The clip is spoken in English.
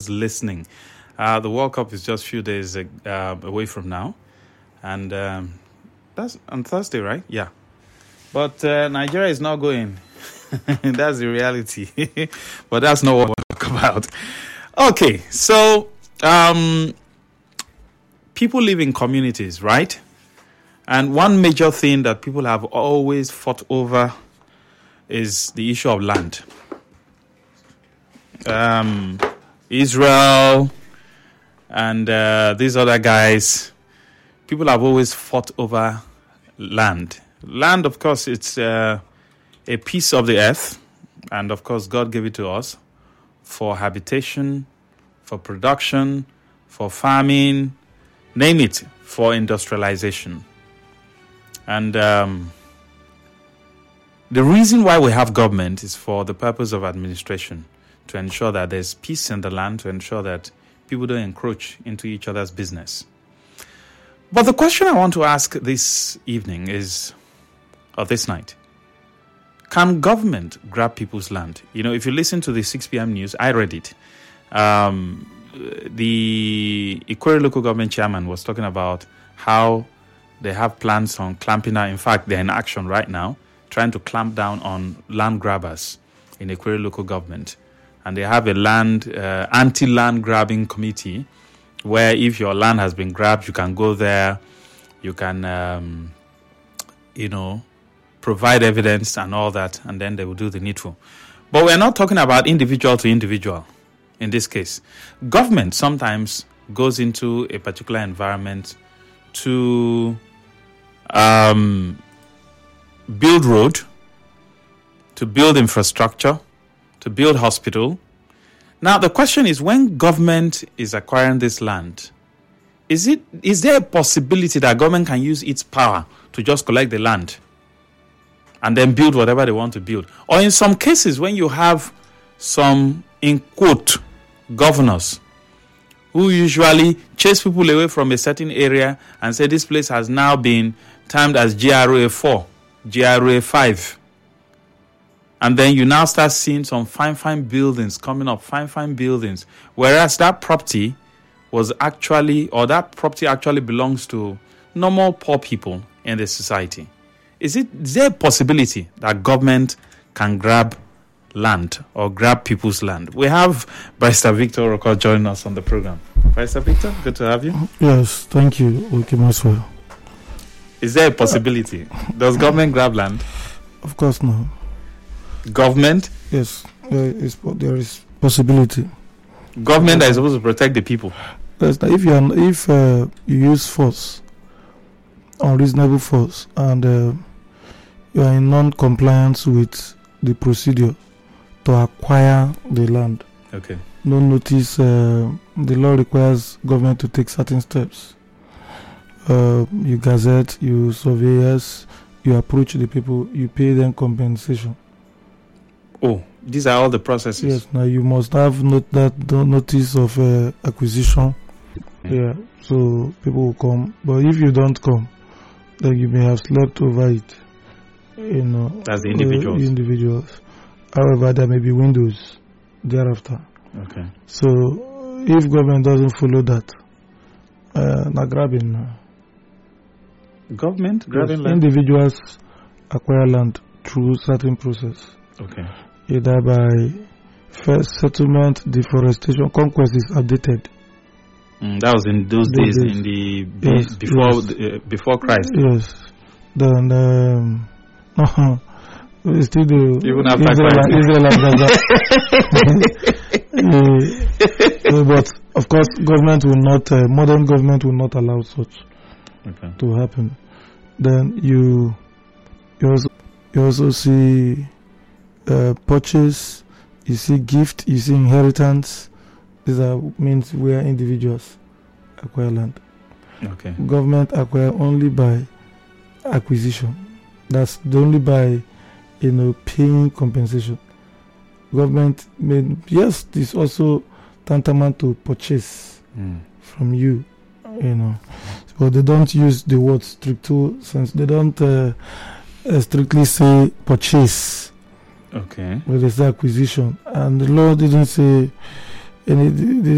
who's listening. The World Cup is just a few days away from now. And that's on Thursday, right? Yeah. But Nigeria is not going. That's the reality. But that's not what we'll talk about. Okay, so people live in communities, right? And one major thing that people have always fought over is the issue of land. Israel and these other guys, people have always fought over land. Land, of course, it's a piece of the earth. And, of course, God gave it to us for habitation, for production, for farming, name it, for industrialization. And the reason why we have government is for the purpose of administration, to ensure that there's peace in the land, to ensure that people don't encroach into each other's business. But the question I want to ask this evening is, or this night, can government grab people's land? You know, if you listen to the 6 p.m. news, I read it. The Ikwerre local government chairman was talking about how they have plans on clamping down. In fact, they're in action right now, trying to clamp down on land grabbers in Ikwerre local government. And they have a anti-land grabbing committee where if your land has been grabbed, you can go there, you can, provide evidence and all that, and then they will do the needful. But we're not talking about individual to individual in this case. Government sometimes goes into a particular environment to build road, to build infrastructure, to build hospital. Now, the question is, when government is acquiring this land, is there a possibility that government can use its power to just collect the land and then build whatever they want to build? Or in some cases, when you have some, in quote, governors who usually chase people away from a certain area and say this place has now been termed as GRA 4, GRA 5. And then you now start seeing some fine buildings coming up, fine buildings, whereas that property actually belongs to normal poor people in the society. Is there a possibility that government can grab land or grab people's land? We have Barrister Victor Orokor joining us on the program. Barrister Victor, good to have you. Yes, thank you. Okay, Maswell. Is there a possibility? Does government grab land? Of course not. Government? Yes, there is possibility. Government that is supposed to protect the people. Yes, if you use force, unreasonable force, and you are in non-compliance with the procedure to acquire the land. Okay. No notice. The law requires government to take certain steps. You gazette, you surveyors, you approach the people, you pay them compensation. Oh, these are all the processes. Yes. Now you must have notice of acquisition. Yeah. So people will come, but if you don't come, then you may have slept over it. That's the individuals. Individuals. However, there may be windows thereafter. Okay. So if government doesn't follow that, not grabbing. Government grabbing land? Individuals acquire land through certain process. Okay. Either by first settlement, deforestation, conquest is outdated. That was in those days, in the before Christ. Yes. Then we still do. Even after Christ. But of course, modern government will not allow such to happen. Then you also see purchase, you see gift, you see inheritance. These are means where individuals acquire land. Okay. Government acquire only by acquisition. That's only by paying compensation. Government this is also tantamount to purchase from you, but they don't use the word stricto sense. They don't strictly say purchase. Okay. But they say acquisition, and the law didn't say any.